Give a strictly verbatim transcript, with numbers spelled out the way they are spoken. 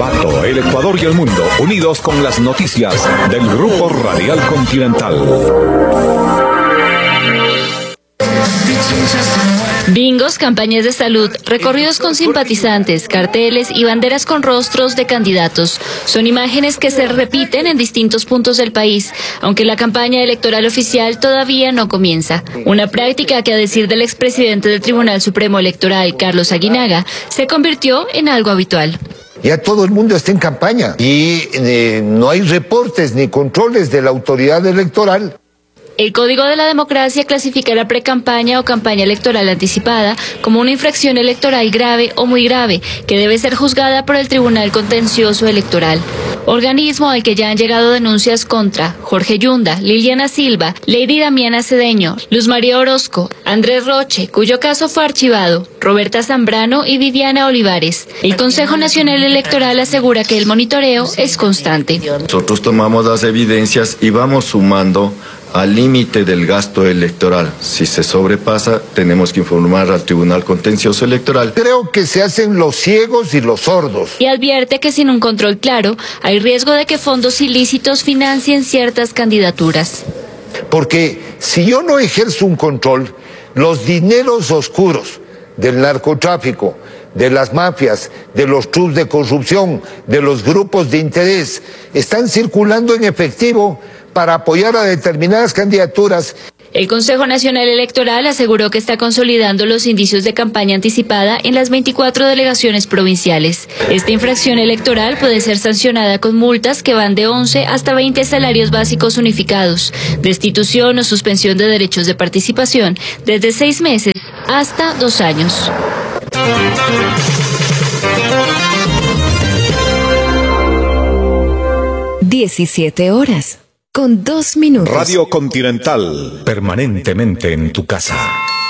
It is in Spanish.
Ambato, el Ecuador y el mundo, unidos con las noticias del Grupo Radial Continental. Bingos, campañas de salud, recorridos con simpatizantes, carteles y banderas con rostros de candidatos. Son imágenes que se repiten en distintos puntos del país, aunque la campaña electoral oficial todavía no comienza. Una práctica que, a decir del expresidente del Tribunal Supremo Electoral, Carlos Aguinaga, se convirtió en algo habitual. Ya todo el mundo está en campaña y eh, no hay reportes ni controles de la autoridad electoral. El Código de la Democracia clasifica la precampaña o campaña electoral anticipada como una infracción electoral grave o muy grave, que debe ser juzgada por el Tribunal Contencioso Electoral, organismo al que ya han llegado denuncias contra Jorge Yunda, Liliana Silva, Lady Damiana Cedeño, Luz María Orozco, Andrés Roche, cuyo caso fue archivado, Roberta Zambrano y Viviana Olivares. El Consejo Nacional Electoral asegura que el monitoreo es constante. Nosotros tomamos las evidencias y vamos sumando al límite del gasto electoral. Si se sobrepasa, tenemos que informar al Tribunal Contencioso Electoral. Creo que se hacen los ciegos y los sordos. Y advierte que sin un control claro, hay riesgo de que fondos ilícitos financien ciertas candidaturas. Porque si yo no ejerzo un control, los dineros oscuros del narcotráfico, de las mafias, de los trust de corrupción, de los grupos de interés, están circulando en efectivo para apoyar a determinadas candidaturas. El Consejo Nacional Electoral aseguró que está consolidando los indicios de campaña anticipada en las veinticuatro delegaciones provinciales. Esta infracción electoral puede ser sancionada con multas que van de once hasta veinte salarios básicos unificados, destitución o suspensión de derechos de participación desde seis meses hasta dos años. diecisiete horas. Con dos minutos. Radio Continental, permanentemente en tu casa.